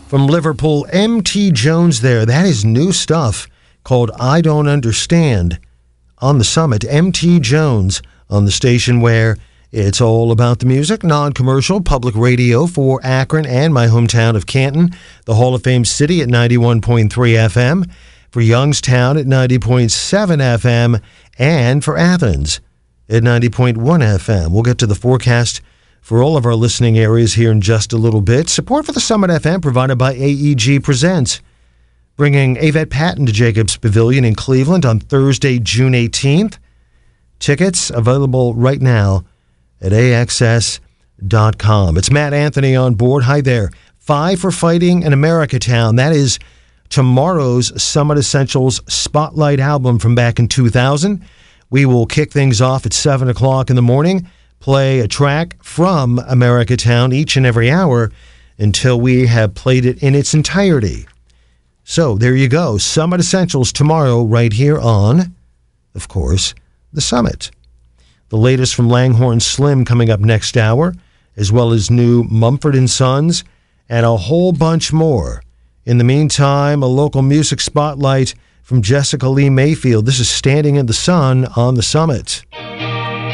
From Liverpool, M.T. Jones there. That is new stuff called I Don't Understand on the Summit. M.T. Jones on the station where it's all about the music, non-commercial, public radio for Akron and my hometown of Canton, the Hall of Fame City at 91.3 FM, for Youngstown at 90.7 FM, and for Athens at 90.1 FM. We'll get to the forecast for all of our listening areas here in just a little bit. Support for the Summit FM provided by AEG Presents, bringing Avette Patton to Jacobs Pavilion in Cleveland on Thursday, June 18th. Tickets available right now at AXS.com. It's Matt Anthony on board. Hi there. 5 for Fighting in Americatown. That is tomorrow's Summit Essentials Spotlight album from back in 2000. We will kick things off at 7 o'clock in the morning, play a track from Americatown each and every hour until we have played it in its entirety. So there you go. Summit Essentials tomorrow right here on, of course, the Summit. The latest from Langhorne Slim coming up next hour, as well as new Mumford & Sons, and a whole bunch more. In the meantime, a local music spotlight from Jessica Lee Mayfield. This is Standing in the Sun on the Summit.